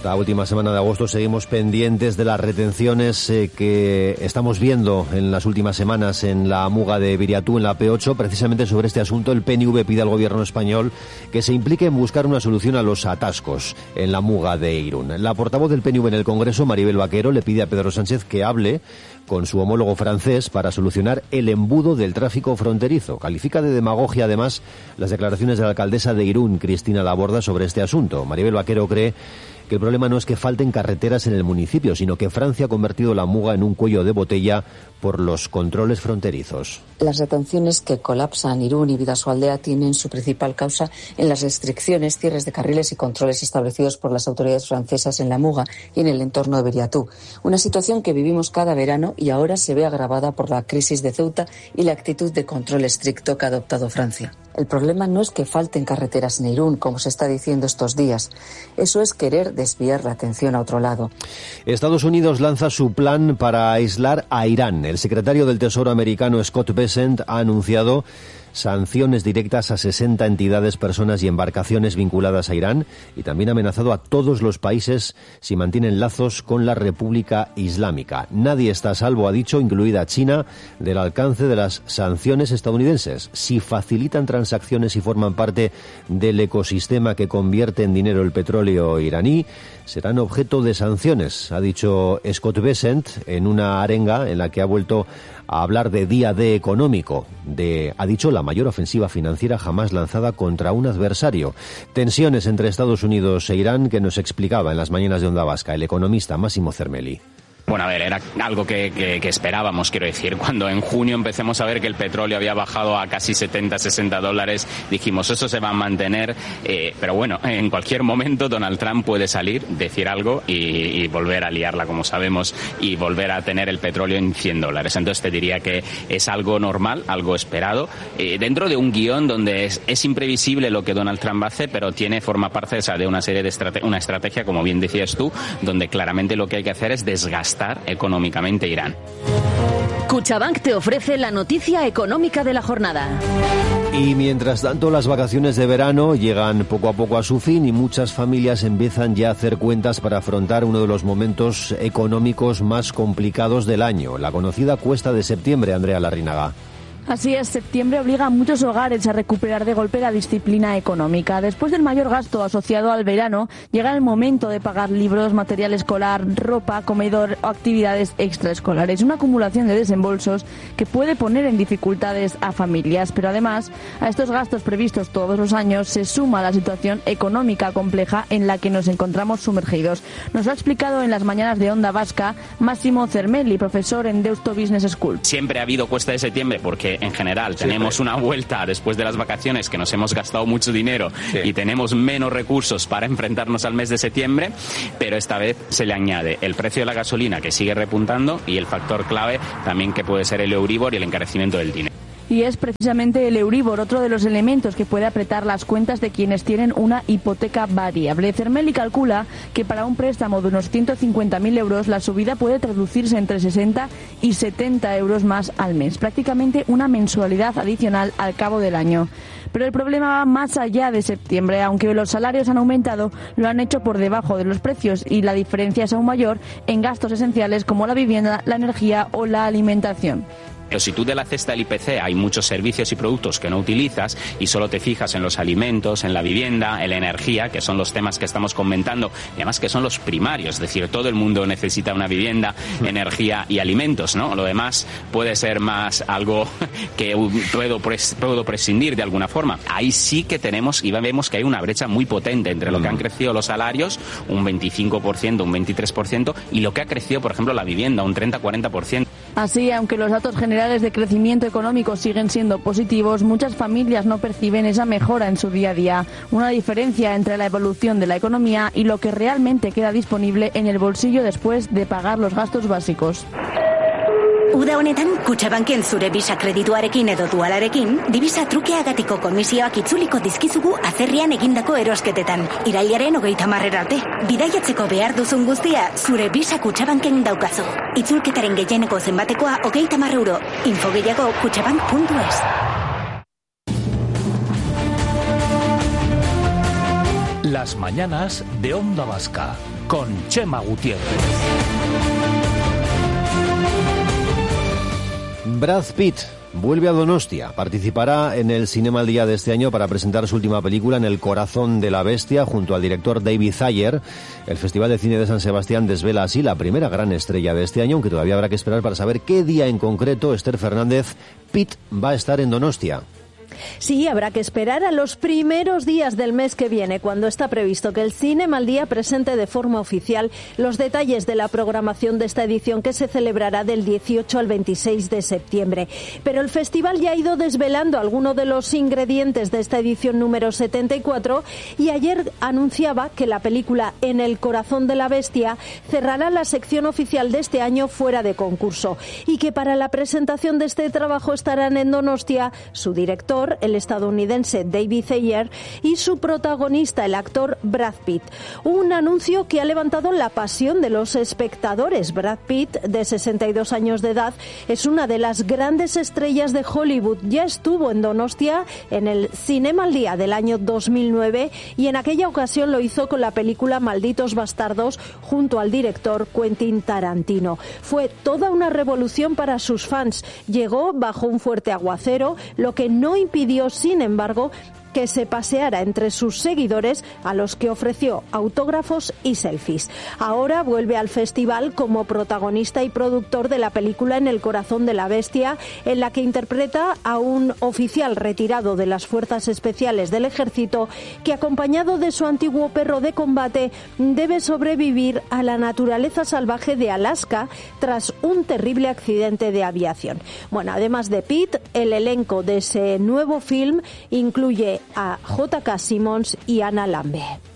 Esta última semana de agosto seguimos pendientes de las retenciones que estamos viendo en las últimas semanas en la muga de Biriatú, en la P8. Precisamente sobre este asunto, el PNV pide al gobierno español que se implique en buscar una solución a los atascos en la muga de Irún. La portavoz del PNV en el Congreso, Maribel Vaquero, le pide a Pedro Sánchez que hable con su homólogo francés para solucionar el embudo del tráfico fronterizo. Califica de demagogia, además, las declaraciones de la alcaldesa de Irún, Cristina Laborda, sobre este asunto. Maribel Vaquero cree que el problema no es que falten carreteras en el municipio, sino que Francia ha convertido la muga en un cuello de botella por los controles fronterizos. Las retenciones que colapsan Irún y Bidasoaldea tienen su principal causa en las restricciones, cierres de carriles y controles establecidos por las autoridades francesas en la muga y en el entorno de Biriatú. Una situación que vivimos cada verano y ahora se ve agravada por la crisis de Ceuta y la actitud de control estricto que ha adoptado Francia. El problema no es que falten carreteras en Irún, como se está diciendo estos días. Eso es querer desviar la atención a otro lado. Estados Unidos lanza su plan para aislar a Irán. El secretario del Tesoro americano, Scott Bessent, ha anunciado sanciones directas a 60 entidades, personas y embarcaciones vinculadas a Irán, y también ha amenazado a todos los países si mantienen lazos con la República Islámica. Nadie está a salvo, ha dicho, incluida China, del alcance de las sanciones estadounidenses. Si facilitan transacciones y forman parte del ecosistema que convierte en dinero el petróleo iraní, serán objeto de sanciones, ha dicho Scott Bessent en una arenga en la que ha vuelto a hablar de día D económico, ha dicho, la mayor ofensiva financiera jamás lanzada contra un adversario. Tensiones entre Estados Unidos e Irán que nos explicaba en las mañanas de Onda Vasca el economista Massimo Cermelli. Bueno, a ver, era algo que esperábamos, quiero decir. Cuando en junio empecemos a ver que el petróleo había bajado a casi $70-$60, dijimos, eso se va a mantener, pero bueno, en cualquier momento Donald Trump puede salir, decir algo y volver a liarla, como sabemos, y volver a tener el petróleo en $100. Entonces te diría que es algo normal, algo esperado, dentro de un guión donde es imprevisible lo que Donald Trump hace, pero forma parte de una serie de una estrategia, como bien decías tú, donde claramente lo que hay que hacer es desgastar económicamente Irán. Cuchabank te ofrece la noticia económica de la jornada. Y mientras tanto, las vacaciones de verano llegan poco a poco a su fin y muchas familias empiezan ya a hacer cuentas para afrontar uno de los momentos económicos más complicados del año, la conocida cuesta de septiembre, Andrea Larrinaga. Así es, septiembre obliga a muchos hogares a recuperar de golpe la disciplina económica. Después del mayor gasto asociado al verano, llega el momento de pagar libros, material escolar, ropa, comedor o actividades extraescolares. Una acumulación de desembolsos que puede poner en dificultades a familias. Pero además, a estos gastos previstos todos los años se suma la situación económica compleja en la que nos encontramos sumergidos. Nos lo ha explicado en las mañanas de Onda Vasca Massimo Cermelli, profesor en Deusto Business School. Siempre ha habido cuesta de septiembre porque en general tenemos una vuelta después de las vacaciones que nos hemos gastado mucho dinero y tenemos menos recursos para enfrentarnos al mes de septiembre, pero esta vez se le añade el precio de la gasolina, que sigue repuntando, y el factor clave también, que puede ser el Euribor y el encarecimiento del dinero. Y es precisamente el Euribor otro de los elementos que puede apretar las cuentas de quienes tienen una hipoteca variable. Cermelli calcula que para un préstamo de unos 150.000 euros la subida puede traducirse entre 60 y 70 euros más al mes, prácticamente una mensualidad adicional al cabo del año. Pero el problema va más allá de septiembre. Aunque los salarios han aumentado, lo han hecho por debajo de los precios y la diferencia es aún mayor en gastos esenciales como la vivienda, la energía o la alimentación. Pero si tú de la cesta del IPC hay muchos servicios y productos que no utilizas y solo te fijas en los alimentos, en la vivienda, en la energía, que son los temas que estamos comentando, y además que son los primarios, es decir, todo el mundo necesita una vivienda, energía y alimentos, ¿no? Lo demás puede ser más algo que puedo prescindir de alguna forma. Ahí sí que tenemos y vemos que hay una brecha muy potente entre lo que han crecido los salarios, un 25%, un 23%, y lo que ha crecido, por ejemplo, la vivienda, un 30-40%. Así, aunque los datos generales de crecimiento económico siguen siendo positivos, muchas familias no perciben esa mejora en su día a día. Una diferencia entre la evolución de la economía y lo que realmente queda disponible en el bolsillo después de pagar los gastos básicos. Uda honetan, Kutxabanken zure Visa kredituarekin edo dualarekin, divisa trukeagatiko komisioak itzuliko dizkizugu atzerrian egindako erosketetan. Irailaren 30 arte. Bidaiatzeko behar duzun guztia, zure Visa Kutxabanken daukazu. Itzulketaren gehieneko zenbatekoa 30 euro. Info gehiago kutxabank.es. Las mañanas de Onda Vasca. con Chema Gutiérrez. Brad Pitt vuelve a Donostia. Participará en el Cinema al Día de este año para presentar su última película, En el corazón de la bestia, junto al director David Ayer. El Festival de Cine de San Sebastián desvela así la primera gran estrella de este año, aunque todavía habrá que esperar para saber qué día en concreto, Esther Fernández, Pitt va a estar en Donostia. Sí, habrá que esperar a los primeros días del mes que viene, cuando está previsto que el Cinema al Día presente de forma oficial los detalles de la programación de esta edición, que se celebrará del 18 al 26 de septiembre. Pero el festival ya ha ido desvelando algunos de los ingredientes de esta edición número 74 y ayer anunciaba que la película En el corazón de la bestia cerrará la sección oficial de este año fuera de concurso y que para la presentación de este trabajo estarán en Donostia su director, el estadounidense David Ayer, y su protagonista, el actor Brad Pitt. Un anuncio que ha levantado la pasión de los espectadores. Brad Pitt, de 62 años de edad, es una de las grandes estrellas de Hollywood. Ya estuvo en Donostia en el Cinema al Día del año 2009 y en aquella ocasión lo hizo con la película Malditos Bastardos junto al director Quentin Tarantino. Fue toda una revolución para sus fans. Llegó bajo un fuerte aguacero, lo que no impidió, sin embargo, que se paseara entre sus seguidores, a los que ofreció autógrafos y selfies. Ahora vuelve al festival como protagonista y productor de la película En el corazón de la bestia, en la que interpreta a un oficial retirado de las Fuerzas Especiales del Ejército que, acompañado de su antiguo perro de combate, debe sobrevivir a la naturaleza salvaje de Alaska tras un terrible accidente de aviación. Bueno, además de Pitt, el elenco de ese nuevo film incluye a J.K. Simmons y Anna Lambert.